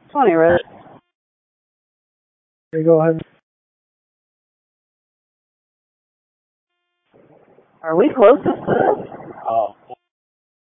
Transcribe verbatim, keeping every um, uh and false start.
twenty, right? Okay, go ahead. Are we closest to this? Oh.